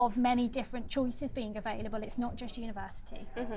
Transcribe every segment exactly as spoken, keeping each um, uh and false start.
of many different choices being available. It's not just university. Mm-hmm.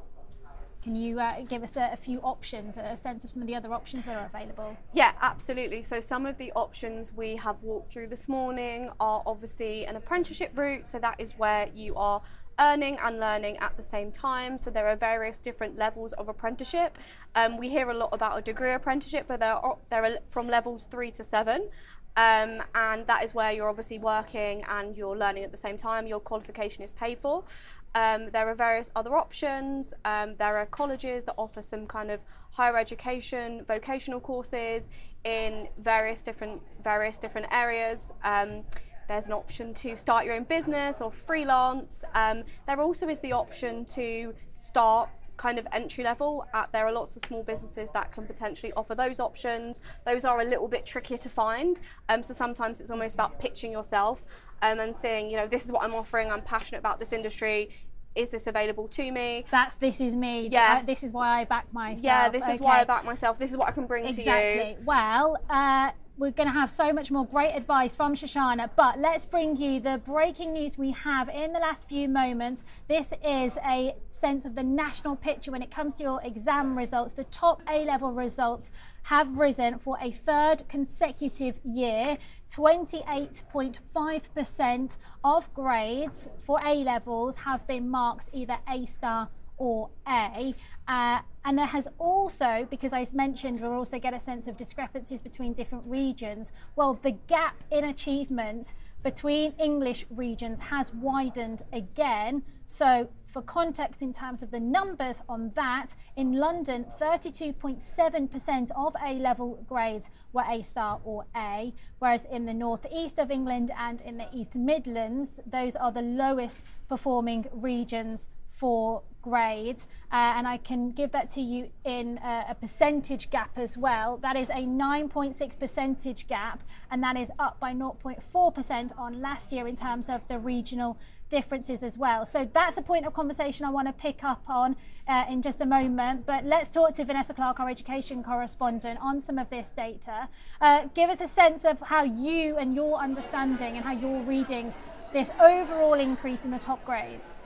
Can you uh, give us a, a few options, a sense of some of the other options that are available? Yeah, absolutely. So some of the options we have walked through this morning are obviously an apprenticeship route. So that is where you are earning and learning at the same time. So there are various different levels of apprenticeship. Um, we hear a lot about a degree apprenticeship, but there are, there are from levels three to seven. Um, and that is where you're obviously working and you're learning at the same time. Your qualification is paid for. Um, there are various other options. Um, there are colleges that offer some kind of higher education, vocational courses in various different various different areas. Um, there's an option to start your own business or freelance. Um, there also is the option to start kind of entry level. Uh, there are lots of small businesses that can potentially offer those options. Those are a little bit trickier to find. Um, so sometimes it's almost about pitching yourself um, and saying, you know, this is what I'm offering. I'm passionate about this industry. Is this available to me? That's this is me. Yes. Uh, this is why I back myself. Yeah, this okay. is why I back myself. This is what I can bring exactly. to you. Exactly. Well, uh, we're going to have so much more great advice from Shoshana, but let's bring you the breaking news we have in the last few moments. This is a sense of the national picture when it comes to your exam results. The top A-level results have risen for a third consecutive year. twenty-eight point five percent of grades for A-levels have been marked either A star or A. Uh, and there has also, because I mentioned we'll also get a sense of discrepancies between different regions, well, the gap in achievement between English regions has widened again. So for context in terms of the numbers on that, in London, thirty-two point seven percent of A-level grades were A star or A, whereas in the northeast of England and in the East Midlands, those are the lowest performing regions for grades. Uh, and I can give that to you in a, a percentage gap as well. That is a nine point six percentage gap, and that is up by zero point four percent on last year in terms of the regional differences as well. So that's a point of conversation I want to pick up on uh, in just a moment. But let's talk to Vanessa Clark, our education correspondent, on some of this data. Uh, give us a sense of how you and your understanding and how you're reading this overall increase in the top grades.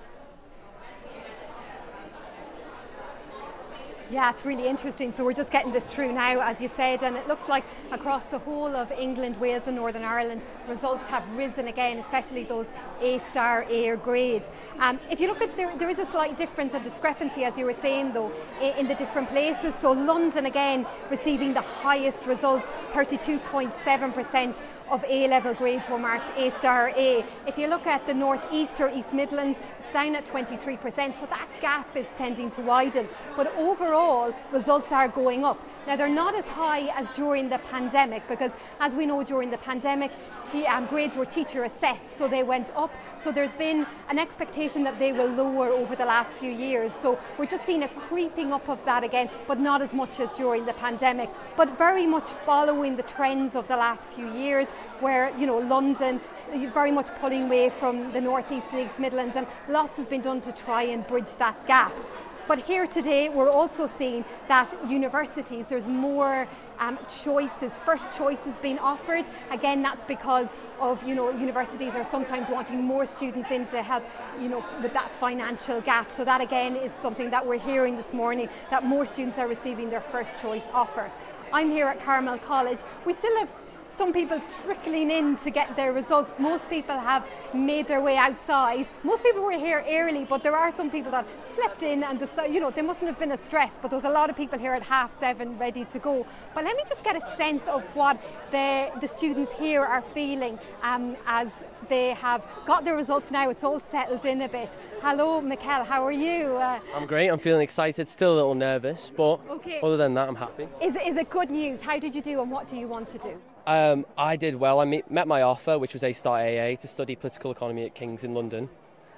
Yeah, it's really interesting. So we're just getting this through now, as you said, and it looks like across the whole of England, Wales and Northern Ireland, results have risen again, especially those A-star A grades. Um, if you look at, there, there is a slight difference, a discrepancy, as you were saying though, in, in the different places. So London again receiving the highest results, thirty-two point seven percent of A-level grades were marked A-star A. If you look at the North East or East Midlands, it's down at twenty-three percent, so that gap is tending to widen. But overall, results are going up. Now, they're not as high as during the pandemic, because as we know, during the pandemic, t- um, grades were teacher assessed, so they went up. So there's been an expectation that they will lower over the last few years. So we're just seeing a creeping up of that again, but not as much as during the pandemic, but very much following the trends of the last few years, where, you know, London very much pulling away from the North East and East Midlands, and lots has been done to try and bridge that gap. But here today, we're also seeing that universities, there's more um, choices, first choices being offered. Again, that's because of, you know, universities are sometimes wanting more students in to help, you know, with that financial gap. So that again is something that we're hearing this morning, that more students are receiving their first choice offer. I'm here at Carmel College. We still have some people trickling in to get their results. Most people have made their way outside. Most people were here early, but there are some people that slept in and decided, you know, they mustn't have been a stress, but there was a lot of people here at half seven ready to go. But let me just get a sense of what the, the students here are feeling um, as they have got their results now. It's all settled in a bit. Hello, Mikkel, how are you? Uh, I'm great, I'm feeling excited, still a little nervous, but okay. Other than that, I'm happy. Is, is it good news? How did you do and what do you want to do? Um, I did well. I met, met my offer, which was A star A A, to study political economy at King's in London.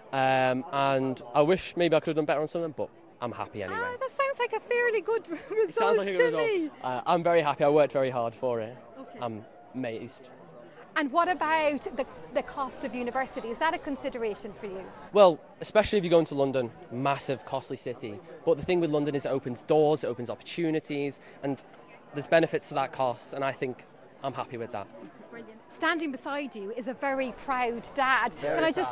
Um, and I wish maybe I could have done better on something, but I'm happy anyway. Ah, that sounds like a fairly good result it sounds like a good to result. me. Uh, I'm very happy. I worked very hard for it. Okay. I'm amazed. And what about the, the cost of university? Is that a consideration for you? Well, especially if you go into London, massive, costly city. But the thing with London is it opens doors, it opens opportunities, and there's benefits to that cost, and I think I'm happy with that. Brilliant. Standing beside you is a very proud dad. Very Can I just